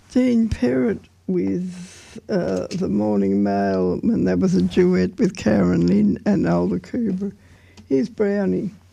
Dean Perrott with the Morning Mail when there was a duet with Karen Lynn and Alda Cooper. Here's Brownie.